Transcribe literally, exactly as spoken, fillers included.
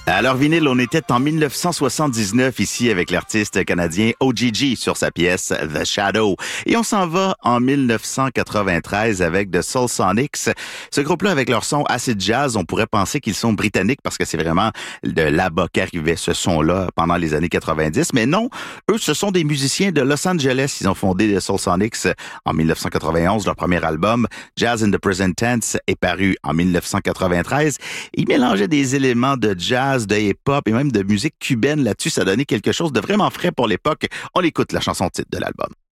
Alors vinyle, on était en dix-neuf cent soixante-dix-neuf ici avec l'artiste canadien O G G sur sa pièce The Shadow. Et on s'en va en dix-neuf cent quatre-vingt-treize avec The Soul Sonics. Ce groupe-là, avec leur son acid jazz, on pourrait penser qu'ils sont britanniques parce que c'est vraiment de là-bas qu'arrivait ce son-là pendant les années quatre-vingt-dix. Mais non, eux, ce sont des musiciens de Los Angeles. Ils ont fondé The Soul Sonics en dix-neuf cent quatre-vingt-onze. Leur premier album, Jazz in the Present Tense, est paru en dix-neuf cent quatre-vingt-treize. Ils mélangeaient des éléments de jazz, de hip-hop et même de musique cubaine là-dessus. Ça donnait quelque chose de vraiment frais pour l'époque. On l'écoute, la chanson titre de l'album.